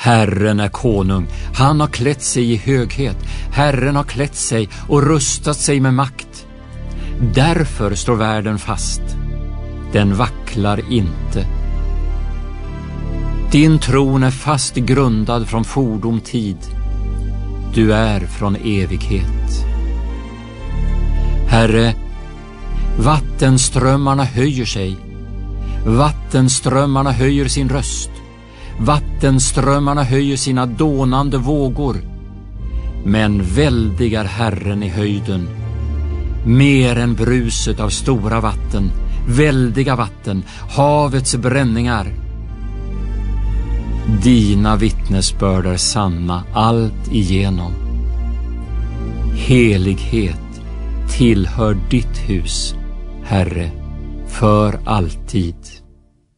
Herren är konung, han har klätt sig i höghet. Herren har klätt sig och rustat sig med makt. Därför står världen fast. Den vacklar inte. Din tron är fast grundad från fordom tid. Du är från evighet. Herre, vattenströmmarna höjer sig. Vattenströmmarna höjer sin röst. Vattenströmmarna höjer sina dånande vågor. Men väldig är Herren i höjden, mer än bruset av stora vatten, väldiga vatten, havets bränningar. Dina vittnesbörd är sanna allt igenom. Helighet tillhör ditt hus, Herre, för alltid.